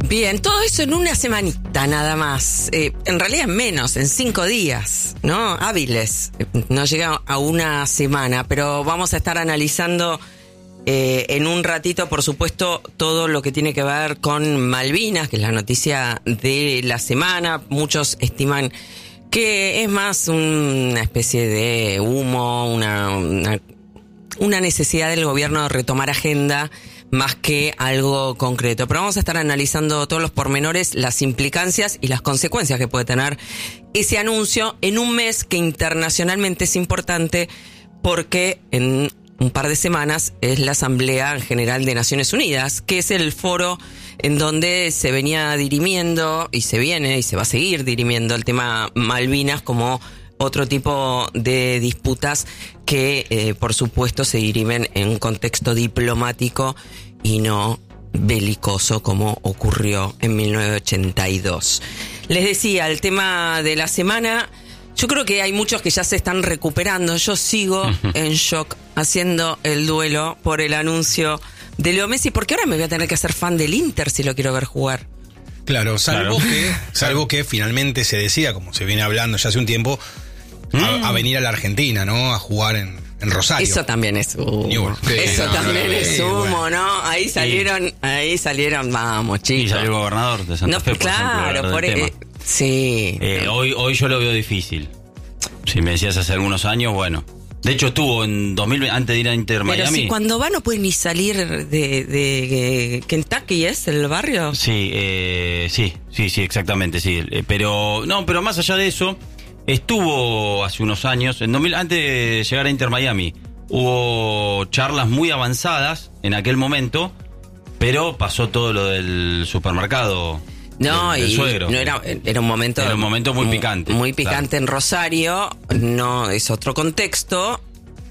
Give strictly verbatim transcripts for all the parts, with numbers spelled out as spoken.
Bien, todo eso en una semanita nada más. Eh, en realidad menos, en cinco días, ¿no? Hábiles. No llega a una semana, pero vamos a estar analizando eh, en un ratito, por supuesto, todo lo que tiene que ver con Malvinas, que es la noticia de la semana. Muchos estiman que es más una especie de humo, una, una, una necesidad del gobierno de retomar agenda más que algo concreto. Pero vamos a estar analizando todos los pormenores, las implicancias y las consecuencias que puede tener ese anuncio en un mes que internacionalmente es importante porque en un par de semanas es la Asamblea General de Naciones Unidas, que es el foro en donde se venía dirimiendo y se viene y se va a seguir dirimiendo el tema Malvinas como otro tipo de disputas que, eh, por supuesto, se dirimen en un contexto diplomático y no belicoso como ocurrió en mil novecientos ochenta y dos. Les decía, el tema de la semana, yo creo que hay muchos que ya se están recuperando. Yo sigo en shock haciendo el duelo por el anuncio de Leo Messi, porque ahora me voy a tener que hacer fan del Inter si lo quiero ver jugar. Claro, salvo, claro. Que, salvo que finalmente se decía, como se viene hablando ya hace un tiempo, A, a venir a la Argentina, ¿no? A jugar en, en Rosario. Eso también es humo. Sí, Eso no, también no, es humo, bueno. ¿no? Ahí salieron, sí. ahí salieron, vamos, chicos. Y salió el gobernador de Santa no, Fe, por claro, ejemplo, por eh, sí. Eh, hoy, hoy yo lo veo difícil. Si me decías hace algunos años, bueno. De hecho estuvo en dos mil veinte, antes de ir a Inter Miami. Pero si cuando va no puede ni salir de, de, de Kentucky, ¿es el barrio? Sí, eh, sí, sí, sí, exactamente, sí. Pero, no, pero más allá de eso, estuvo hace unos años, en dos mil, antes de llegar a Inter Miami, hubo charlas muy avanzadas en aquel momento, pero pasó todo lo del supermercado. No, del, del y suegro. no era, era un momento era un momento muy picante. Muy picante, claro. En Rosario, no es otro contexto,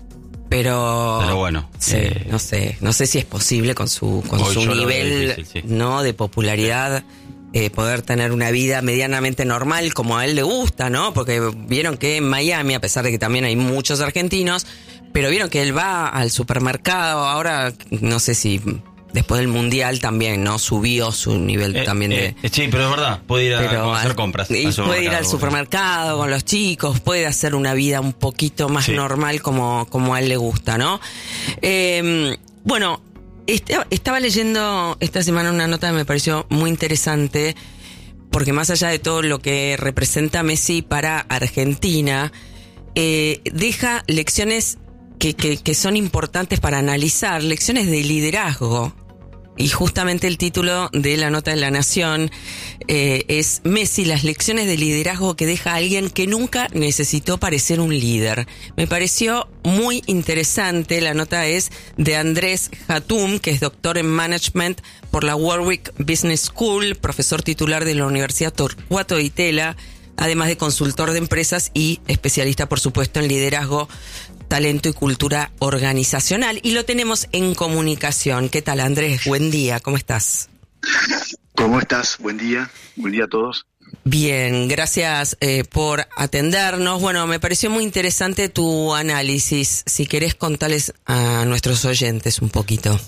pero Pero bueno, sí, eh, no sé, no sé si es posible con su con su nivel difícil, sí. no de popularidad. Eh, poder tener una vida medianamente normal como a él le gusta, ¿no? Porque vieron que en Miami, a pesar de que también hay muchos argentinos, pero vieron que él va al supermercado, ahora no sé si después del Mundial también, ¿no? Subió su nivel eh, también de... Eh, sí, pero es verdad, puede ir a, pero a hacer compras. Y puede ir al supermercado con los chicos, puede hacer una vida un poquito más sí. normal como, como a él le gusta, ¿no? Eh, bueno... Estaba leyendo esta semana una nota que me pareció muy interesante, porque más allá de todo lo que representa Messi para Argentina, eh, deja lecciones que, que, que son importantes para analizar, lecciones de liderazgo. Y justamente el título de la nota de La Nación eh, es Messi, las lecciones de liderazgo que deja alguien que nunca necesitó parecer un líder. Me pareció muy interesante. La nota es de Andrés Hatum, que es doctor en management por la Warwick Business School, profesor titular de la Universidad Torcuato Di Tella, además de consultor de empresas y especialista, por supuesto, en liderazgo, talento y cultura organizacional. Y lo tenemos en comunicación. ¿Qué tal, Andrés? Buen día, ¿cómo estás? ¿Cómo estás? Buen día. Buen día a todos. Bien, gracias eh, por atendernos. Bueno, me pareció muy interesante tu análisis. Si querés contarles a nuestros oyentes un poquito.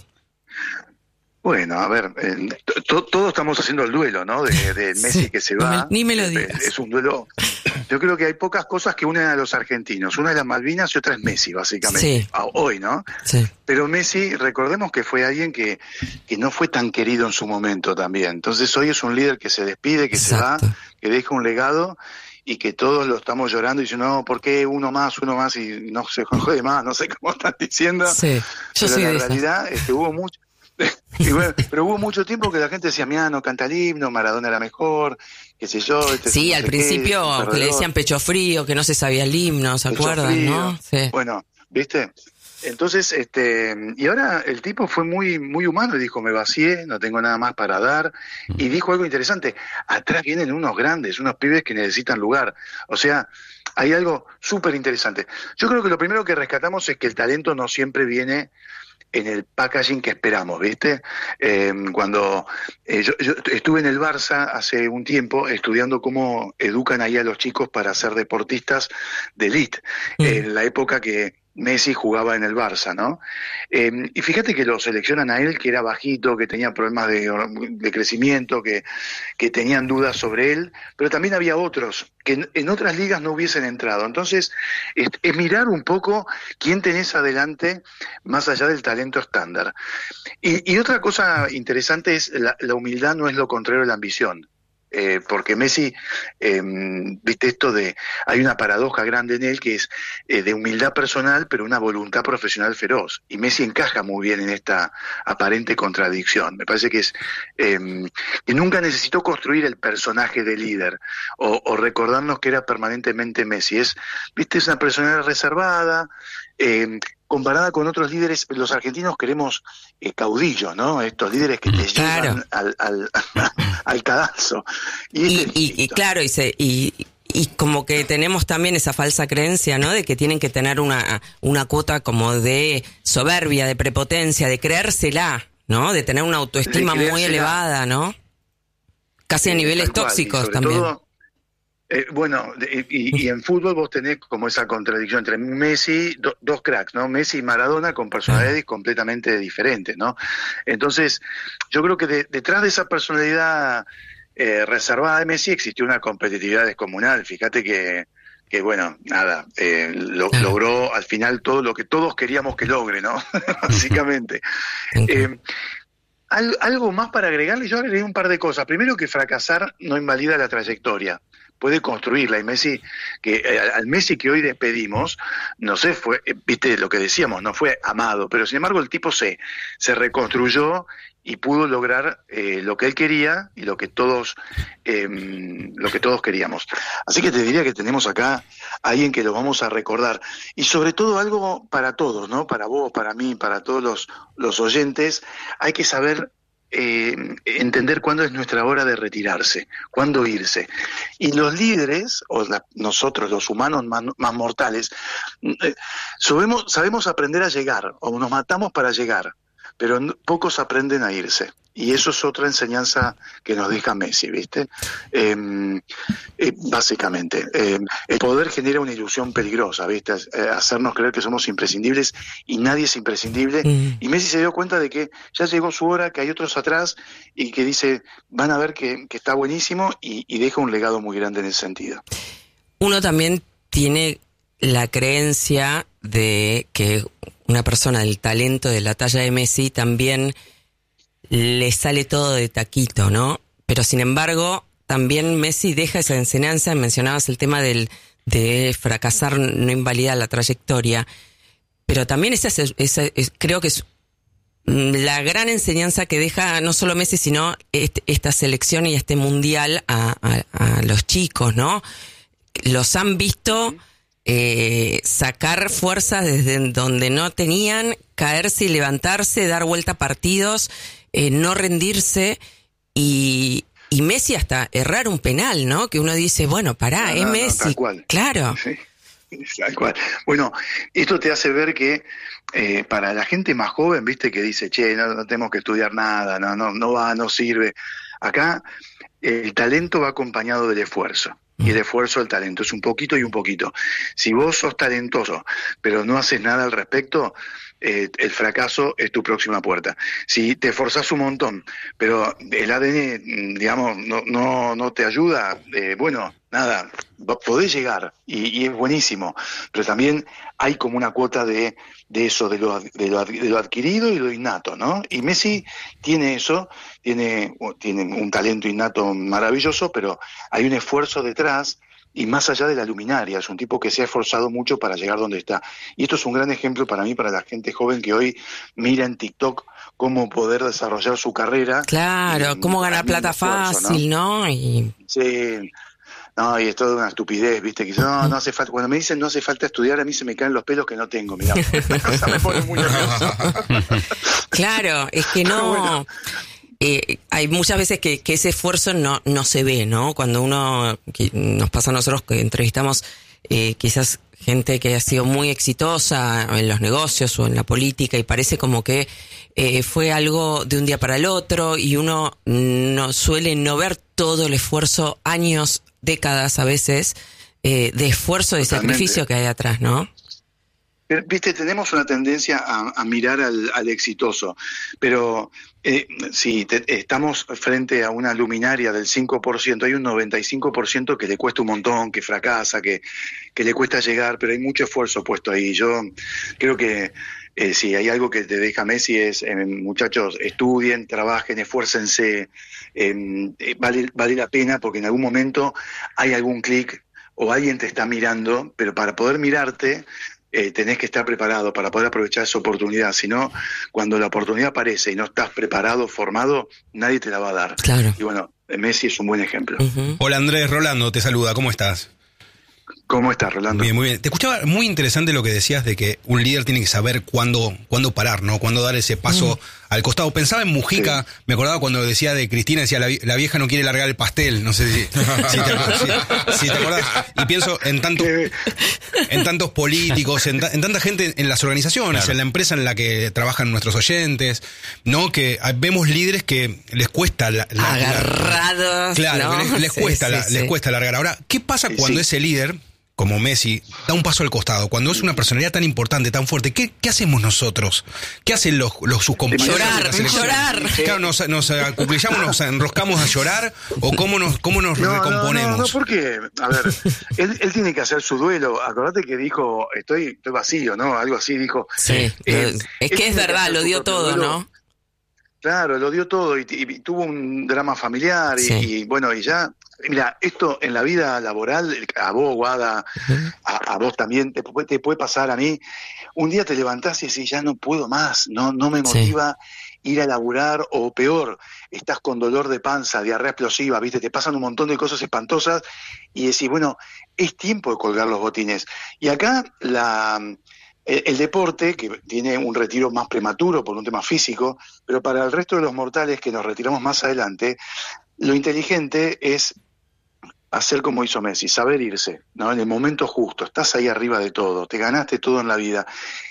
Bueno, a ver, eh, to- todos estamos haciendo el duelo, ¿no? De, de Messi sí, que se va. Ni me lo digas. Es, es un duelo. Yo creo que hay pocas cosas que unen a los argentinos. Una es las Malvinas y otra es Messi, básicamente. Sí. Hoy, ¿no? Sí. Pero Messi, recordemos que fue alguien que, que no fue tan querido en su momento también. Entonces hoy es un líder que se despide, que Exacto. se va, que deja un legado y que todos lo estamos llorando y diciendo, no, ¿por qué uno más, uno más y no se jode más? No sé cómo están diciendo. Sí. Yo Pero soy la de esas. realidad es que hubo mucho... Y bueno, pero hubo mucho tiempo que la gente decía, mira, no canta el himno, Maradona era mejor, qué sé yo. Este Sí, no al sé principio qué, que le decían pecho frío, que no se sabía el himno, ¿se pecho acuerdan, frío. no? Sí. Bueno, ¿viste? Entonces, este, y ahora el tipo fue muy, muy humano y dijo, me vacié, no tengo nada más para dar, y dijo algo interesante, atrás vienen unos grandes, unos pibes que necesitan lugar. O sea, hay algo súper interesante. Yo creo que lo primero que rescatamos es que el talento no siempre viene en el packaging que esperamos, ¿viste? Eh, cuando eh, yo, yo estuve en el Barça hace un tiempo estudiando cómo educan ahí a los chicos para ser deportistas de elite, mm. en la época que Messi jugaba en el Barça, ¿no? Eh, y fíjate que lo seleccionan a él, que era bajito, que tenía problemas de, de crecimiento, que, que tenían dudas sobre él, pero también había otros que en, en otras ligas no hubiesen entrado. Entonces, es, es mirar un poco quién tenés adelante más allá del talento estándar. Y, y otra cosa interesante es la, la humildad no es lo contrario de la ambición. Eh, porque Messi, eh, viste esto de, hay una paradoja grande en él que es eh, de humildad personal pero una voluntad profesional feroz, y Messi encaja muy bien en esta aparente contradicción. Me parece que es eh, que nunca necesitó construir el personaje de líder o, o recordarnos que era permanentemente Messi. Es, viste, es una personalidad reservada, eh, comparada con otros líderes. Los argentinos queremos eh, caudillos, ¿no? Estos líderes que te claro. llevan al, al, al cadalso. Y, y, este y, y claro, y, se, y, y como que tenemos también esa falsa creencia, ¿no? De que tienen que tener una, una cuota como de soberbia, de prepotencia, de creérsela, ¿no? De tener una autoestima muy elevada, ¿no? Casi a niveles tóxicos también. Todo, Eh, bueno, y, y en fútbol vos tenés como esa contradicción entre Messi, do, dos cracks, ¿no? Messi y Maradona con personalidades completamente diferentes, ¿no? Entonces, yo creo que de, detrás de esa personalidad eh, reservada de Messi existió una competitividad descomunal. Fíjate que, que bueno, nada, eh, lo, logró al final todo lo que todos queríamos que logre, ¿no? Básicamente. Eh, al, algo más para agregarle, yo agregué un par de cosas. Primero, que fracasar no invalida la trayectoria, puede construirla. Y Messi, que eh, al Messi que hoy despedimos, no sé, fue, eh, viste lo que decíamos, no fue amado, pero sin embargo el tipo se, se reconstruyó y pudo lograr eh, lo que él quería y lo que todos eh, lo que todos queríamos. Así que te diría que tenemos acá a alguien que lo vamos a recordar, y sobre todo algo para todos, ¿no? Para vos, para mí, para todos los, los oyentes. Hay que saber Eh, entender cuándo es nuestra hora de retirarse, cuándo irse. Y los líderes, o la, nosotros los humanos más, más mortales, eh, sabemos, sabemos aprender a llegar, o nos matamos para llegar, pero no, pocos aprenden a irse. Y eso es otra enseñanza que nos deja Messi, ¿viste? Eh, eh, básicamente. Eh, el poder genera una ilusión peligrosa, ¿viste? Eh, hacernos creer que somos imprescindibles, y nadie es imprescindible. Mm. Y Messi se dio cuenta de que ya llegó su hora, que hay otros atrás, y que dice, van a ver que, que está buenísimo, y, y deja un legado muy grande en ese sentido. Uno también tiene la creencia de que una persona del talento de la talla de Messi también le sale todo de taquito, ¿no? Pero sin embargo, también Messi deja esa enseñanza. Mencionabas el tema del de fracasar no invalida la trayectoria, pero también esa, esa, esa creo que es la gran enseñanza que deja no solo Messi, sino este, esta selección y este mundial a, a, a los chicos, ¿no? Los han visto eh, sacar fuerzas desde donde no tenían, caerse y levantarse, dar vuelta a partidos, Eh, no rendirse, y, y Messi hasta errar un penal, ¿no? Que uno dice, bueno, pará, no, es no, Messi. No, tal cual. Claro. Sí, tal cual. Bueno, esto te hace ver que eh, para la gente más joven, viste, que dice, che, no, no tenemos que estudiar nada, no, no, no va, no sirve. Acá el talento va acompañado del esfuerzo. Y el esfuerzo del talento es un poquito y un poquito. Si vos sos talentoso, pero no haces nada al respecto, eh, el fracaso es tu próxima puerta. Si te esforzás un montón, pero el A D N, digamos, no, no, no te ayuda, eh, bueno, nada, podés llegar, y, y es buenísimo, pero también hay como una cuota de, de eso, de lo, de, lo, de lo adquirido y lo innato, ¿no? Y Messi tiene eso, tiene, tiene un talento innato maravilloso, pero hay un esfuerzo detrás, y más allá de la luminaria, es un tipo que se ha esforzado mucho para llegar donde está. Y esto es un gran ejemplo para mí, para la gente joven que hoy mira en TikTok cómo poder desarrollar su carrera. Claro, y, cómo ganar plata esfuerzo, fácil, ¿no? ¿no? Y... Sí. No, y es toda una estupidez, ¿viste? Que no, no hace falta. Cuando me dicen no hace falta estudiar, a mí se me caen los pelos que no tengo, mirá. Esa me pone muy nervioso. Claro, es que no... Bueno. Eh, hay muchas veces que, que ese esfuerzo no, no se ve, ¿no? Cuando uno, que nos pasa a nosotros que entrevistamos eh, quizás gente que ha sido muy exitosa en los negocios o en la política, y parece como que eh, fue algo de un día para el otro, y uno no suele no ver todo el esfuerzo, años, décadas a veces, eh, de esfuerzo, de Totalmente. Sacrificio que hay atrás, ¿no? Pero, viste, tenemos una tendencia a, a mirar al, al exitoso, pero eh, si te, estamos frente a una luminaria del cinco por ciento, hay un noventa y cinco por ciento que le cuesta un montón, que fracasa, que, que le cuesta llegar, pero hay mucho esfuerzo puesto ahí. Yo creo que eh, si hay algo que te deja Messi es, eh, muchachos, estudien, trabajen, esfuércense, eh, eh, vale, vale la pena porque en algún momento hay algún clic o alguien te está mirando, pero para poder mirarte eh, tenés que estar preparado para poder aprovechar esa oportunidad. Si no, cuando la oportunidad aparece y no estás preparado, formado, nadie te la va a dar. Claro. Y bueno, Messi es un buen ejemplo. Uh-huh. Hola Andrés, Rolando te saluda, ¿cómo estás? ¿Cómo estás, Rolando? Bien, muy bien. Te escuchaba muy interesante lo que decías de que un líder tiene que saber cuándo, cuándo parar, ¿no? Cuándo dar ese paso mm. al costado. Pensaba en Mujica, sí. Me acordaba cuando decía de Cristina, decía, la, la vieja no quiere largar el pastel, no sé si, si, te, si, si te acordás. Y pienso en tantos, en tantos políticos, en, en tanta gente en las organizaciones, claro. En la empresa en la que trabajan nuestros oyentes, ¿no? Que vemos líderes que les cuesta... La, la, Agarrados. La, claro, ¿no? les, les, sí, cuesta, sí, la, sí. les cuesta largar. Ahora, ¿qué pasa sí, cuando sí. ese líder... como Messi, da un paso al costado? Cuando es una personalidad tan importante, tan fuerte, ¿qué, qué hacemos nosotros? ¿Qué hacen los, los sus compañeros? Llorar, llorar. Claro, nos, nos acuclillamos, nos enroscamos a llorar, o cómo nos, cómo nos no, recomponemos. No, no, no, porque, a ver, él, él tiene que hacer su duelo. Acordate que dijo, estoy, estoy vacío, ¿no? Algo así dijo. Sí, eh, es que es verdad, lo dio todo, duelo. ¿No? Claro, lo dio todo y, y, y tuvo un drama familiar y, sí. y bueno, y ya... Mira, esto en la vida laboral, a vos, Guada, uh-huh. a, a vos también, te, te puede pasar a mí. Un día te levantás y decís, ya no puedo más, no, no me motiva sí. ir a laburar, o peor, estás con dolor de panza, diarrea explosiva, ¿viste? Te pasan un montón de cosas espantosas y decís, bueno, es tiempo de colgar los botines. Y acá la... El, el deporte, que tiene un retiro más prematuro por un tema físico, pero para el resto de los mortales que nos retiramos más adelante, lo inteligente es hacer como hizo Messi, saber irse, ¿no? En el momento justo, estás ahí arriba de todo, te ganaste todo en la vida.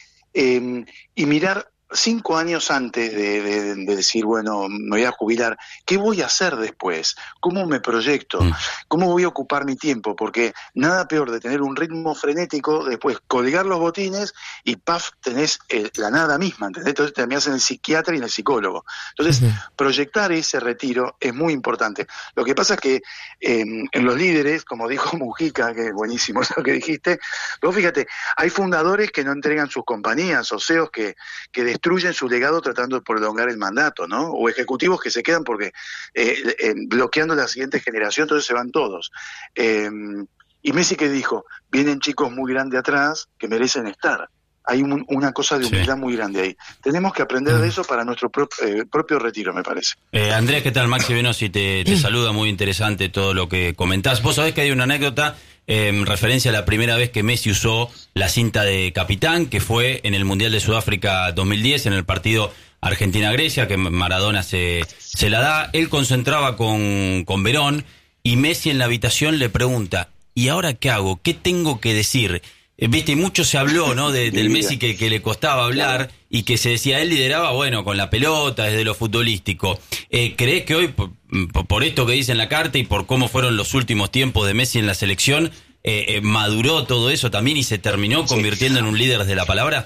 Eh, y mirar cinco años antes de, de, de decir, bueno, me voy a jubilar, ¿qué voy a hacer después? ¿Cómo me proyecto? ¿Cómo voy a ocupar mi tiempo? Porque nada peor de tener un ritmo frenético, después colgar los botines y paf, tenés el, la nada misma, ¿entendés? Entonces terminás en el psiquiatra y en el psicólogo. Entonces, uh-huh. proyectar ese retiro es muy importante. Lo que pasa es que eh, en los líderes, como dijo Mujica, que es buenísimo eso que dijiste, pero fíjate, hay fundadores que no entregan sus compañías, o C E Os que, que destruyen su legado tratando de prolongar el mandato, ¿no? O ejecutivos que se quedan porque eh, eh, bloqueando la siguiente generación, entonces se van todos. Eh, y Messi, que dijo, vienen chicos muy grandes atrás que merecen estar. Hay un, una cosa de humildad sí. muy grande ahí. Tenemos que aprender mm. de eso para nuestro pro, eh, propio retiro, me parece. Eh, Andrés, ¿qué tal? Maxi Venosi te, te saluda, muy interesante todo lo que comentás. Vos sabés que hay una anécdota en eh, referencia a la primera vez que Messi usó la cinta de capitán, que fue en el Mundial de Sudáfrica dos mil diez, en el partido Argentina-Grecia, que Maradona se, se la da. Él concentraba con, con Verón y Messi en la habitación le pregunta, ¿y ahora qué hago? ¿Qué tengo que decir? Eh, Viste, mucho se habló, ¿no? De, del Messi que, que le costaba hablar y que se decía, él lideraba, bueno, con la pelota, desde lo futbolístico. Eh, ¿Crees que hoy, por, por esto que dice en la carta y por cómo fueron los últimos tiempos de Messi en la selección, eh, eh, maduró todo eso también y se terminó convirtiendo sí. en un líder de la palabra?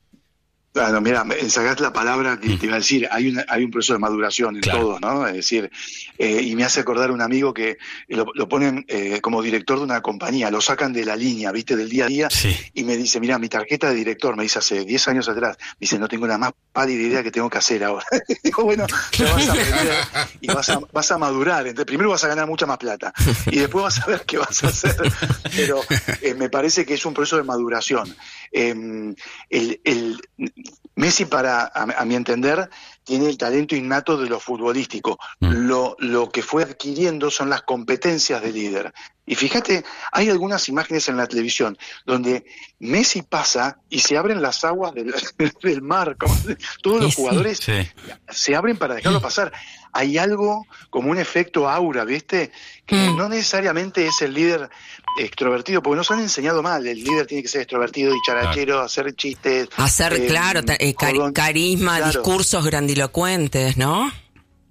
Bueno, mira, sacaste la palabra que te iba a decir, hay, una, hay un proceso de maduración en claro. todos, ¿no? Es decir, eh, y me hace acordar un amigo que lo, lo ponen eh, como director de una compañía, lo sacan de la línea, ¿viste? Del día a día, sí. y me dice, mira, mi tarjeta de director, me dice hace diez años atrás, me dice, no tengo la más pálida idea que tengo que hacer ahora. Digo, bueno, te vas a aprender y vas a, vas a madurar, entonces primero vas a ganar mucha más plata, y después vas a ver qué vas a hacer, pero eh, me parece que es un proceso de maduración. Eh, el... el Messi, para a, a mi entender, tiene el talento innato de lo futbolístico. Mm. Lo, lo que fue adquiriendo son las competencias de líder. Y fíjate, hay algunas imágenes en la televisión donde Messi pasa y se abren las aguas del, del mar. Como, todos los jugadores sí. se abren para dejarlo pasar. Hay algo como un efecto aura, ¿viste? Que mm. no necesariamente es el líder extrovertido, porque nos han enseñado mal. El líder tiene que ser extrovertido, dicharachero, claro. hacer chistes. Hacer, eh, claro, eh, car- carisma, claro. discursos grandilocuentes, ¿no?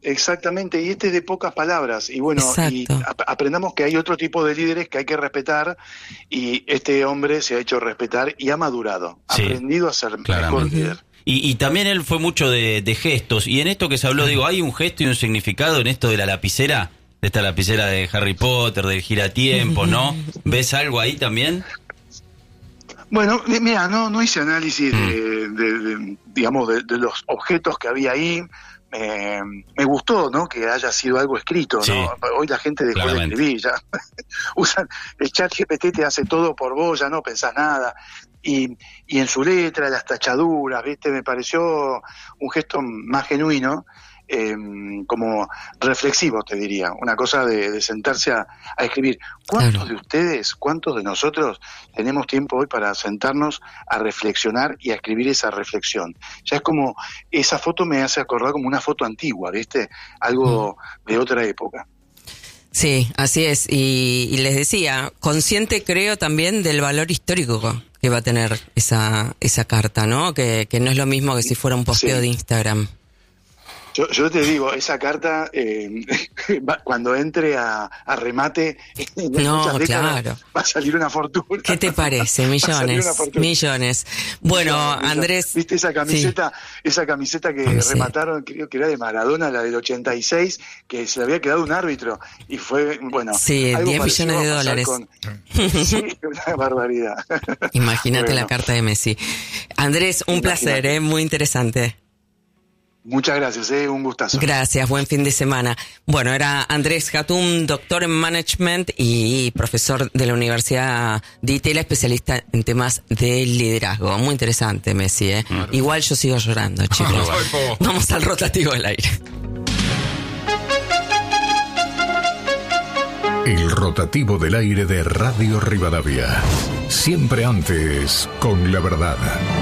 Exactamente, y este es de pocas palabras, y bueno, y Exacto. ap- aprendamos que hay otro tipo de líderes que hay que respetar, y este hombre se ha hecho respetar y ha madurado, ha Sí, aprendido a ser mejor claramente. líder. Y, y también él fue mucho de, de gestos, y en esto que se habló, digo, ¿hay un gesto y un significado en esto de la lapicera? De esta lapicera de Harry Potter, del giratiempos, ¿no? ¿Ves algo ahí también? Bueno, mi- mira, no, no hice análisis Mm. de, de- de, digamos, de, de los objetos que había ahí. Me, me gustó, ¿no? Que haya sido algo escrito, Sí, ¿no? Hoy la gente dejó claramente. de escribir, ya usan el chat G P T, te hace todo por vos, ya no pensás nada. Y, y en su letra, las tachaduras, ¿viste? Me pareció un gesto más genuino, eh, como reflexivo, te diría. Una cosa de, de sentarse a, a escribir. ¿Cuántos Claro. de ustedes, cuántos de nosotros tenemos tiempo hoy para sentarnos a reflexionar y a escribir esa reflexión? Ya es como, esa foto me hace acordar como una foto antigua, ¿viste? Algo de otra época. Sí, así es. Y, y les decía, consciente creo también del valor histórico que va a tener esa esa carta, ¿no? Que, que no es lo mismo que si fuera un posteo Sí. de Instagram. Yo, yo te digo, esa carta, eh, va- cuando entre a, a remate, en No, muchas décadas, claro. va a salir una fortuna. ¿Qué te parece? Va a salir Millones, una fortuna. millones. Bueno, Millones, millones. Andrés. ¿Viste esa camiseta, esa camiseta que Ah, sí. remataron, creo que era de Maradona, la del ochenta y seis, que se le había quedado un árbitro? Y fue, bueno, Sí, algo diez parecido millones de va a pasar dólares. con- sí, una barbaridad. Imagínate Bueno. la carta de Messi. Andrés, un Imagínate. placer, ¿eh? Muy interesante. Muchas gracias, eh, un gustazo. Gracias, buen fin de semana. Bueno, era Andrés Hatum, doctor en management y profesor de la Universidad de Itela, especialista en temas de liderazgo. Muy interesante, Messi, ¿eh? Igual yo sigo llorando, chicos. Vamos al rotativo del aire. El rotativo del aire de Radio Rivadavia. Siempre antes, con la verdad.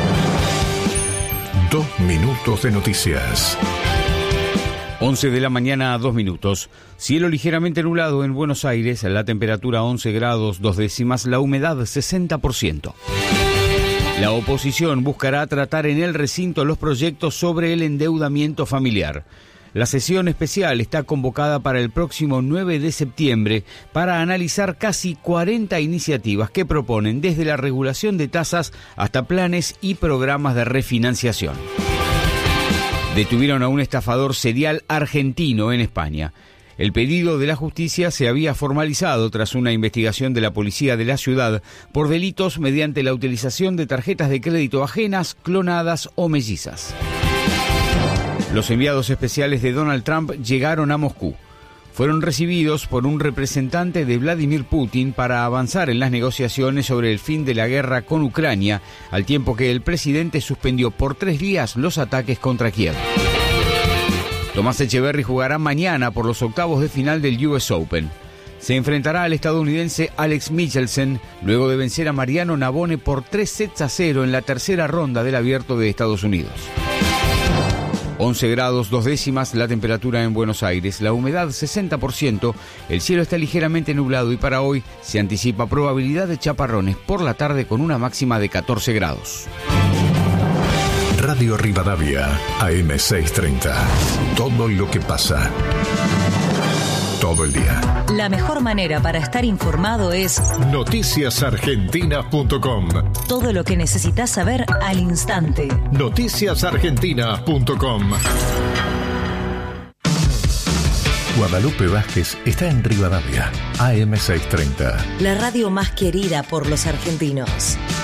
Dos minutos de noticias. once de la mañana a dos minutos. Cielo ligeramente nublado en Buenos Aires, la temperatura once grados dos décimas, la humedad sesenta por ciento. La oposición buscará tratar en el recinto los proyectos sobre el endeudamiento familiar. La sesión especial está convocada para el próximo nueve de septiembre para analizar casi cuarenta iniciativas que proponen desde la regulación de tasas hasta planes y programas de refinanciación. Detuvieron a un estafador serial argentino en España. El pedido de la justicia se había formalizado tras una investigación de la policía de la ciudad por delitos mediante la utilización de tarjetas de crédito ajenas, clonadas o mellizas. Los enviados especiales de Donald Trump llegaron a Moscú. Fueron recibidos por un representante de Vladimir Putin para avanzar en las negociaciones sobre el fin de la guerra con Ucrania, al tiempo que el presidente suspendió por tres días los ataques contra Kiev. Tomás Echeverry jugará mañana por los octavos de final del U S Open. Se enfrentará al estadounidense Alex Michelsen luego de vencer a Mariano Navone por tres sets a cero en la tercera ronda del Abierto de Estados Unidos. once grados dos décimas la temperatura en Buenos Aires, la humedad sesenta por ciento, el cielo está ligeramente nublado y para hoy se anticipa probabilidad de chaparrones por la tarde con una máxima de catorce grados. Radio Rivadavia, A M seiscientos treinta. Todo lo que pasa. Todo el día. La mejor manera para estar informado es noticias argentinas punto com. todo lo que necesitas saber al instante. noticias argentinas punto com. Guadalupe Vázquez está en Rivadavia, A M seiscientos treinta. La radio más querida por los argentinos.